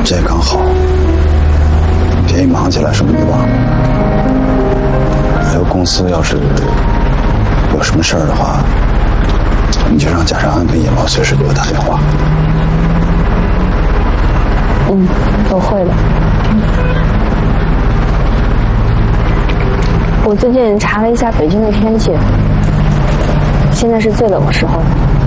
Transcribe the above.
这刚好，别一忙起来什么都忘了。还有公司要是有什么事儿的话，你就让贾尚安跟叶茂随时给我打电话。 我会的。我最近查了一下北京的天气，现在是最冷的时候。